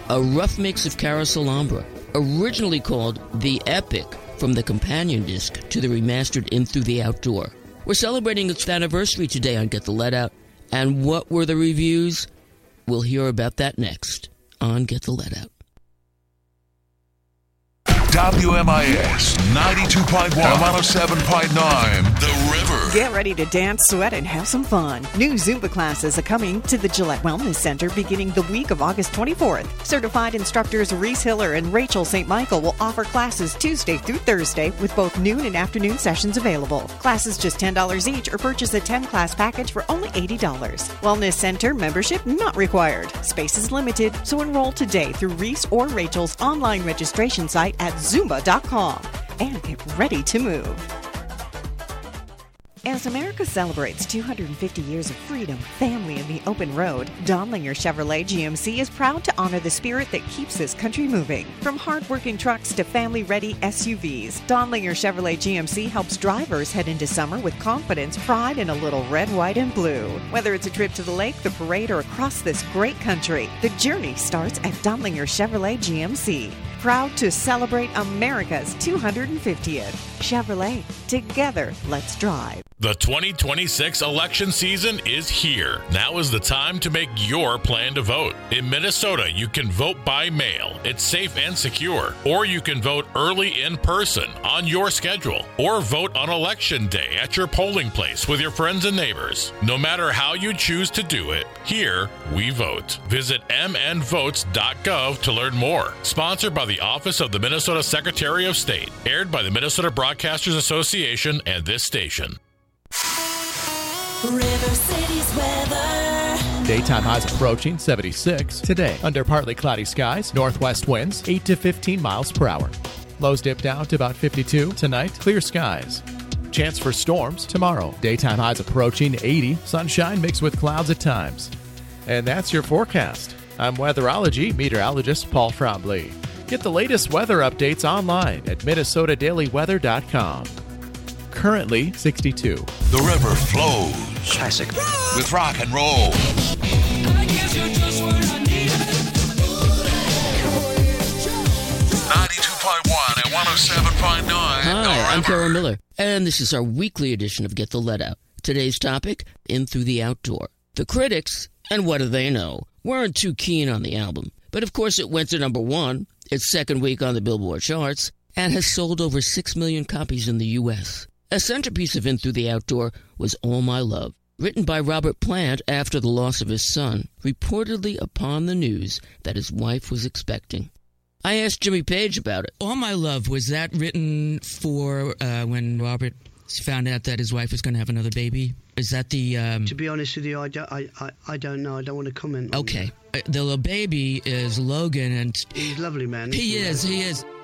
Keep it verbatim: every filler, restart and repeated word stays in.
a rough mix of Carousel Alhambra, originally called The Epic, from the companion disc to the remastered In Through the Outdoor. We're celebrating its anniversary today on Get the Let Out, and what were the reviews? We'll hear about that next on Get the Let Out. W M I S ninety-two point one and one oh seven point nine The River. Get ready to dance, sweat, and have some fun. New Zumba classes are coming to the Gillette Wellness Center beginning the week of August twenty-fourth. Certified instructors Reese Hiller and Rachel Saint Michael will offer classes Tuesday through Thursday with both noon and afternoon sessions available. Classes just ten dollars each, or purchase a ten-class package for only eighty dollars. Wellness Center membership not required. Space is limited, so enroll today through Reese or Rachel's online registration site at Zumba dot com and get ready to move. As America celebrates two hundred fifty years of freedom, family, and the open road, Donlinger Chevrolet G M C is proud to honor the spirit that keeps this country moving. From hard-working trucks to family-ready S U Vs, Donlinger Chevrolet G M C helps drivers head into summer with confidence, pride, and a little red, white, and blue. Whether it's a trip to the lake, the parade, or across this great country, the journey starts at Donlinger Chevrolet G M C. Proud to celebrate America's two hundred fiftieth. Chevrolet, together, let's drive. The twenty twenty-six election season is here. Now is the time to make your plan to vote. In Minnesota, you can vote by mail. It's safe and secure. Or you can vote early in person on your schedule. Or vote on election day at your polling place with your friends and neighbors. No matter how you choose to do it, here we vote. Visit m n votes dot gov to learn more. Sponsored by the Office of the Minnesota Secretary of State. Aired by the Minnesota Broadcasters Association and this station. River City's weather. Daytime highs approaching seventy-six. Today, under partly cloudy skies, northwest winds eight to fifteen miles per hour. Lows dip down to about fifty-two. Tonight, clear skies. Chance for storms tomorrow. Daytime highs approaching eighty. Sunshine mixed with clouds at times. And that's your forecast. I'm weatherology meteorologist Paul Frombley. Get the latest weather updates online at minnesota daily weather dot com. Currently sixty-two. The river flows. Classic. With rock and roll. ninety-two point one and one oh seven point nine Hi, I'm Carol Miller, and this is our weekly edition of Get the Let Out. Today's topic, In Through the Outdoor. The critics, and what do they know, weren't too keen on the album. But of course it went to number one, its second week on the Billboard charts, and has sold over six million copies in the U S A centerpiece of In Through the Outdoor was All My Love, written by Robert Plant after the loss of his son, reportedly upon the news that his wife was expecting. I asked Jimmy Page about it. All My Love, was that written for uh, when Robert found out that his wife was going to have another baby? Is that the... Um... To be honest with you, I don't, I, I, I don't know. I don't want to comment on Okay. That. The little baby is Logan, and... He's a lovely man. He is, he is.